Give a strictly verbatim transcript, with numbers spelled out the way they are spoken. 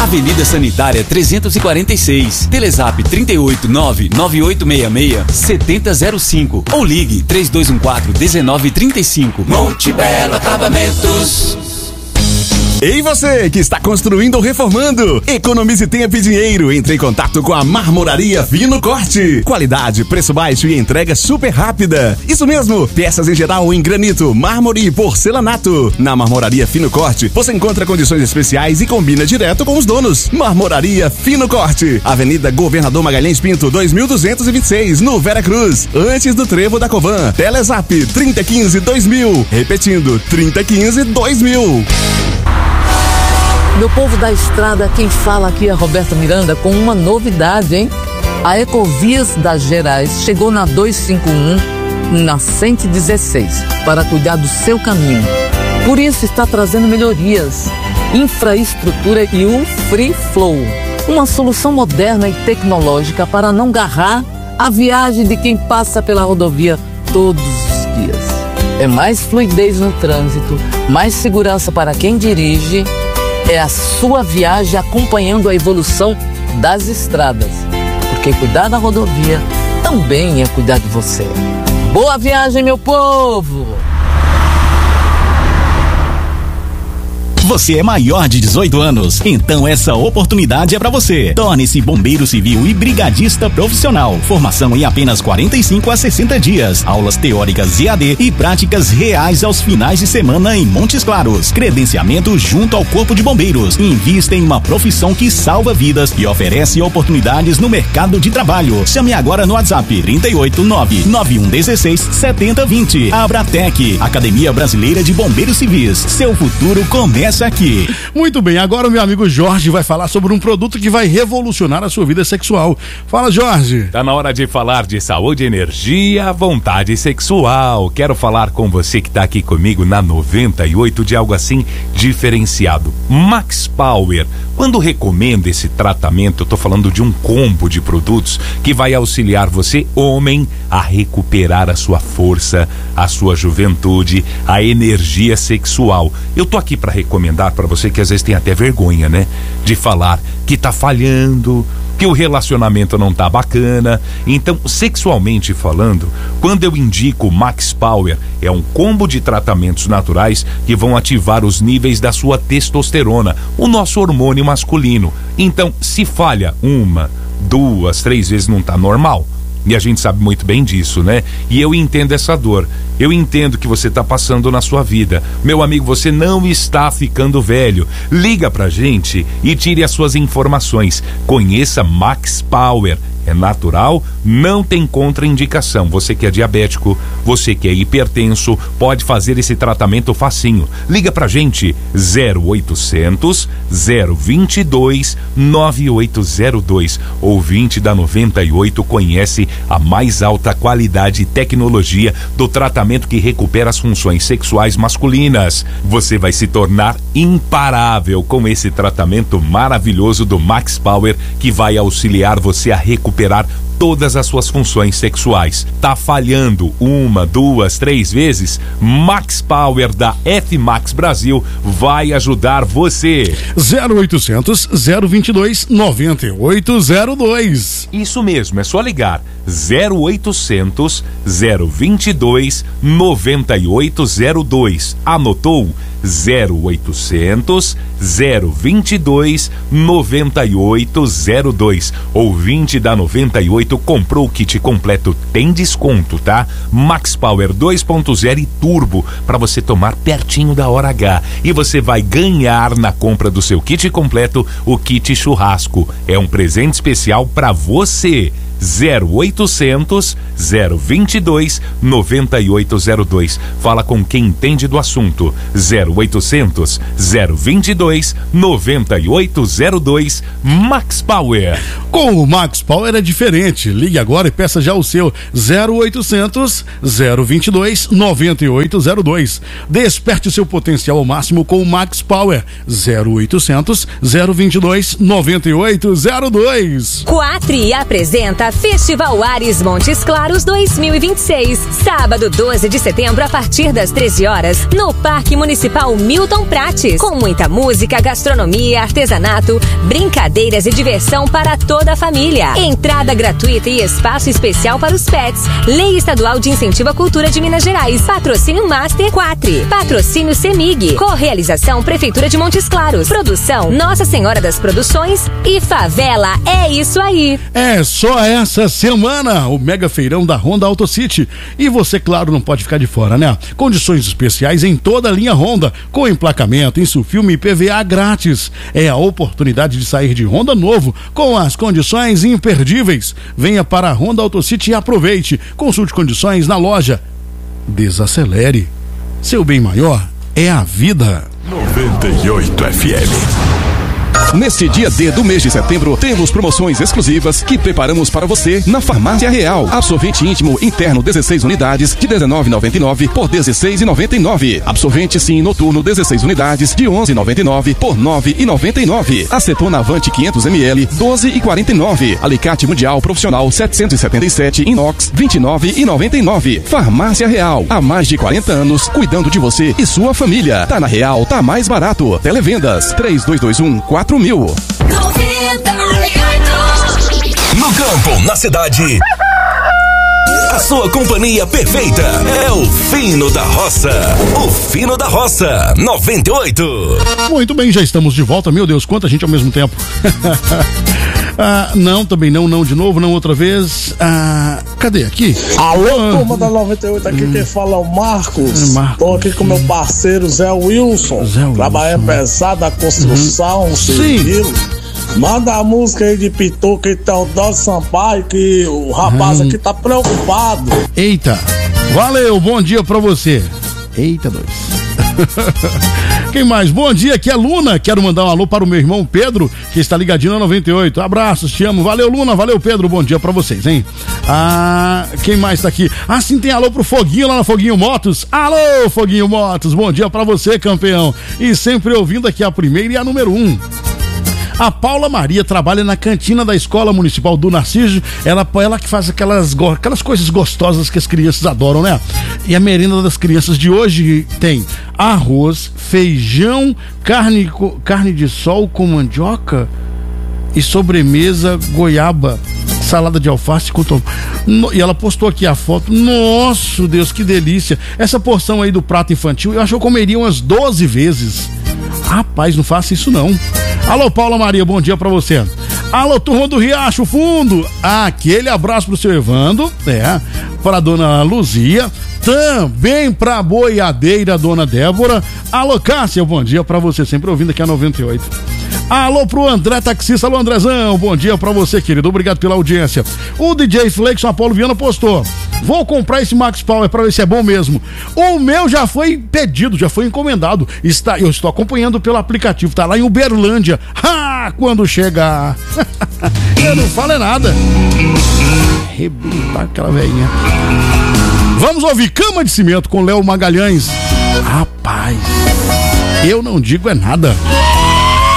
Avenida Sanitária trezentos e quarenta e seis. Telezap trinta e oito, nove nove oito seis seis, sete zero zero cinco ou ligue três dois um quatro, um nove três cinco. Monte Belo Acabamentos. Ei, você que está construindo ou reformando, economize tempo e dinheiro. Entre em contato com a Marmoraria Fino Corte. Qualidade, preço baixo e entrega super rápida. Isso mesmo, peças em geral em granito, mármore e porcelanato. Na Marmoraria Fino Corte, você encontra condições especiais e combina direto com os donos. Marmoraria Fino Corte, Avenida Governador Magalhães Pinto, dois mil duzentos e vinte e seis, no Vera Cruz, antes do Trevo da Covan. Telezap trinta e quinze, dois mil. Repetindo, trinta e quinze, dois mil. Meu povo da estrada, quem fala aqui é Roberta Miranda com uma novidade, hein? A Ecovias das Gerais chegou na duzentos e cinquenta e um, na cento e dezesseis, para cuidar do seu caminho. Por isso está trazendo melhorias, infraestrutura e o Free Flow, uma solução moderna e tecnológica para não garrar a viagem de quem passa pela rodovia todos os dias. É mais fluidez no trânsito, mais segurança para quem dirige. É a sua viagem acompanhando a evolução das estradas. Porque cuidar da rodovia também é cuidar de você. Boa viagem, meu povo! Você é maior de dezoito anos, então essa oportunidade é para você. Torne-se bombeiro civil e brigadista profissional. Formação em apenas quarenta e cinco a sessenta dias. Aulas teóricas E A D e práticas reais aos finais de semana em Montes Claros. Credenciamento junto ao Corpo de Bombeiros. Invista em uma profissão que salva vidas e oferece oportunidades no mercado de trabalho. Chame agora no WhatsApp trinta e oito, nove nove um um seis, sete zero dois zero. Abratec, Academia Brasileira de Bombeiros Civis. Seu futuro começa aqui. Muito bem, agora o meu amigo Jorge vai falar sobre um produto que vai revolucionar a sua vida sexual. Fala, Jorge. Tá na hora de falar de saúde, energia, vontade sexual. Quero falar com você que tá aqui comigo na noventa e oito de algo assim diferenciado. Max Power. Quando recomendo esse tratamento, eu tô falando de um combo de produtos que vai auxiliar você, homem, a recuperar a sua força, a sua juventude, a energia sexual. Eu tô aqui para recomendar para você que às vezes tem até vergonha, né? De falar que tá falhando, que o relacionamento não tá bacana. Então, sexualmente falando, quando eu indico o Max Power, é um combo de tratamentos naturais que vão ativar os níveis da sua testosterona, o nosso hormônio masculino. Então, se falha uma, duas, três vezes, não tá normal. E a gente sabe muito bem disso, né? E eu entendo essa dor. Eu entendo que você está passando na sua vida. Meu amigo, você não está ficando velho. Liga pra gente e tire as suas informações. Conheça Max Power. É natural, não tem contraindicação. Você que é diabético, você que é hipertenso, pode fazer esse tratamento facinho. Liga pra gente, zero oitocentos, zero vinte e dois, nove oito zero dois. Ouvinte da noventa e oito conhece a mais alta qualidade e tecnologia do tratamento que recupera as funções sexuais masculinas. Você vai se tornar imparável com esse tratamento maravilhoso do Max Power, que vai auxiliar você a recuperar todas as suas funções sexuais. Tá falhando uma, duas, três vezes? Max Power da F-Max Brasil vai ajudar você. zero oitocentos, zero vinte e dois, noventa e oito zero dois. Isso mesmo, é só ligar. zero oitocentos, zero vinte e dois, noventa e oito zero dois. Anotou? zero oitocentos, zero vinte e dois, noventa e oito zero dois. Ouvinte da noventa e oito comprou o kit completo, tem desconto, tá? Max Power dois ponto zero e Turbo para você tomar pertinho da hora H. E você vai ganhar na compra do seu kit completo o kit churrasco. É um presente especial para você. zero oitocentos, zero vinte e dois, noventa e oito zero dois. Fala com quem entende do assunto. zero oitocentos, zero vinte e dois, noventa e oito zero dois. Max Power. Com o Max Power é diferente. Ligue agora e peça já o seu. zero oitocentos, zero vinte e dois, noventa e oito zero dois. Desperte o seu potencial ao máximo com o Max Power. zero oitocentos, zero vinte e dois, noventa e oito zero dois. Quatri apresenta Mega Festival Ares Montes Claros dois mil e vinte e seis. Sábado doze de setembro, a partir das treze horas, no Parque Municipal Milton Prates. Com muita música, gastronomia, artesanato, brincadeiras e diversão para toda a família. Entrada gratuita e espaço especial para os pets. Lei Estadual de Incentivo à Cultura de Minas Gerais. Patrocínio Master quatro. Patrocínio Semig. Correalização Prefeitura de Montes Claros. Produção Nossa Senhora das Produções e Favela. É isso aí. É só essa semana o mega feirão da Honda Auto City. E você, claro, não pode ficar de fora, né? Condições especiais em toda a linha Honda, com emplacamento, insufilme e P V A grátis. É a oportunidade de sair de Honda novo, com as condições imperdíveis. Venha para a Honda Auto City e aproveite. Consulte condições na loja. Desacelere. Seu bem maior é a vida. noventa e oito F M. Neste dia D do mês de setembro, temos promoções exclusivas que preparamos para você na Farmácia Real. Absorvente íntimo interno dezesseis unidades de dezenove reais e noventa e nove por dezesseis reais e noventa e nove. Absorvente sim noturno dezesseis unidades de onze reais e noventa e nove por nove reais e noventa e nove. Acetona Avante quinhentos mililitros doze reais e quarenta e nove. Alicate Mundial Profissional setecentos e setenta e sete inox vinte e nove reais e noventa e nove. Farmácia Real, há mais de quarenta anos cuidando de você e sua família. Tá na Real, tá mais barato. Televendas três dois dois um quatro mil. No campo, na cidade, a sua companhia perfeita é o Fino da Roça. O Fino da Roça, noventa e oito. Muito bem, já estamos de volta. Meu Deus, quanta gente ao mesmo tempo. Ah, não, também não, não de novo, não outra vez. Ah, cadê aqui? Alô, ah, turma da noventa e oito, aqui hum. quem fala é o Marcos. Marcos. Tô aqui com meu parceiro Zé Wilson. Zé Wilson. Trabalhando pesado da construção, uhum. civil. Manda a música aí de Pituca e Teodoro Sampaio, que o rapaz hum. aqui tá preocupado. Eita, valeu, bom dia pra você. Eita, dois. Quem mais? Bom dia, aqui é Luna. Quero mandar um alô para o meu irmão Pedro, que está ligadinho na noventa e oito. Abraços, te amo. Valeu, Luna. Valeu, Pedro. Bom dia pra vocês, hein? Ah, quem mais tá aqui? Ah, sim, tem alô pro Foguinho lá na Foguinho Motos. Alô, Foguinho Motos. Bom dia pra você, campeão. E sempre ouvindo aqui a primeira e a número um. A Paula Maria trabalha na cantina da Escola Municipal do Narciso. Ela, ela que faz aquelas, aquelas coisas gostosas que as crianças adoram, né? E a merenda das crianças de hoje tem arroz, feijão, carne, carne de sol com mandioca e sobremesa goiaba, salada de alface com tomate. E ela postou aqui a foto. Nossa, Deus, que delícia. Essa porção aí do prato infantil, eu acho que eu comeria umas doze vezes. Rapaz, não faça isso não. Alô, Paula Maria, bom dia pra você. Alô, turma do Riacho Fundo. Aquele abraço pro seu Evandro, é, pra dona Luzia, também pra boiadeira, dona Débora. Alô, Cássia, bom dia pra você, sempre ouvindo aqui a noventa e oito. Alô pro André Taxista, alô Andrezão, bom dia pra você, querido, obrigado pela audiência. O D J Flexon Apolo Viana postou: vou comprar esse Max Power pra ver se é bom mesmo. O meu já foi pedido, já foi encomendado. Está, eu estou acompanhando pelo aplicativo, tá lá em Uberlândia. Ah, quando chegar. Eu não falo é nada. Arrebentar aquela velhinha. Vamos ouvir Cama de Cimento com Léo Magalhães. Rapaz, eu não digo é nada.